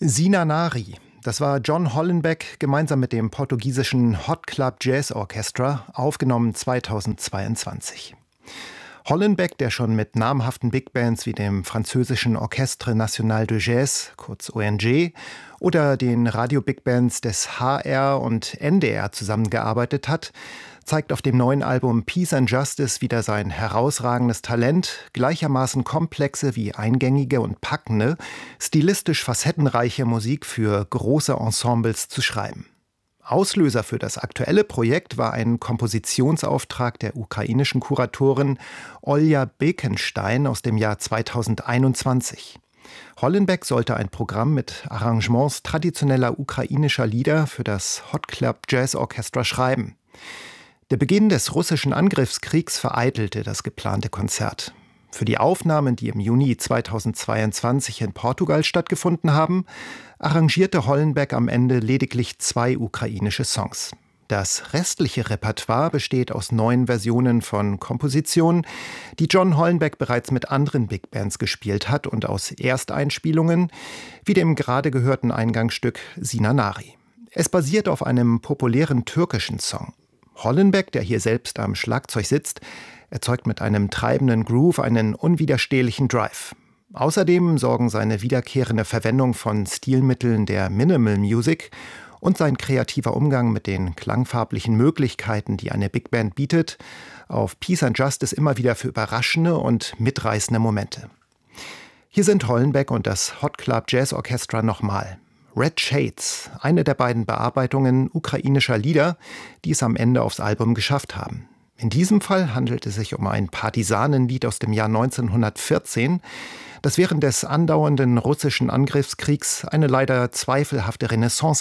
Sina Nari, das war John Hollenbeck gemeinsam mit dem portugiesischen Hot Club Jazz Orchestra, aufgenommen 2022. Hollenbeck, der schon mit namhaften Big Bands wie dem französischen Orchestre National de Jazz, kurz ONG, oder den Radio-Big Bands des HR und NDR zusammengearbeitet hat, zeigt auf dem neuen Album Peace and Justice wieder sein herausragendes Talent, gleichermaßen komplexe wie eingängige und packende, stilistisch facettenreiche Musik für große Ensembles zu schreiben. Auslöser für das aktuelle Projekt war ein Kompositionsauftrag der ukrainischen Kuratorin Olja Bekenstein aus dem Jahr 2021. Hollenbeck sollte ein Programm mit Arrangements traditioneller ukrainischer Lieder für das Hot Club Jazz Orchestra schreiben. Der Beginn des russischen Angriffskriegs vereitelte das geplante Konzert. Für die Aufnahmen, die im Juni 2022 in Portugal stattgefunden haben, arrangierte Hollenbeck am Ende lediglich 2 ukrainische Songs. Das restliche Repertoire besteht aus 9 Versionen von Kompositionen, die John Hollenbeck bereits mit anderen Big Bands gespielt hat, und aus Ersteinspielungen, wie dem gerade gehörten Eingangsstück Sina Nari. Es basiert auf einem populären türkischen Song. Hollenbeck, der hier selbst am Schlagzeug sitzt, erzeugt mit einem treibenden Groove einen unwiderstehlichen Drive. Außerdem sorgen seine wiederkehrende Verwendung von Stilmitteln der Minimal Music und sein kreativer Umgang mit den klangfarblichen Möglichkeiten, die eine Big Band bietet, auf Peace and Justice immer wieder für überraschende und mitreißende Momente. Hier sind Hollenbeck und das Hot Club Jazz Orchestra nochmal. Red Shades, eine der beiden Bearbeitungen ukrainischer Lieder, die es am Ende aufs Album geschafft haben. In diesem Fall handelt es sich um ein Partisanenlied aus dem Jahr 1914, das während des andauernden russischen Angriffskriegs eine leider zweifelhafte Renaissance